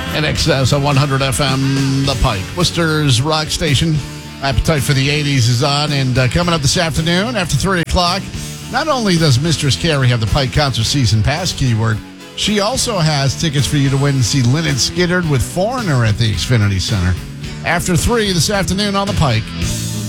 In excess of 100 FM, The Pike, Worcester's rock station. Appetite for the 80s is on, and coming up this afternoon after 3 o'clock, not only does Mistress Carrie have the Pike Concert Season Pass keyword, she also has tickets for you to win and see Lynyrd Skynyrd with Foreigner at the Xfinity Center. After 3 this afternoon on The Pike.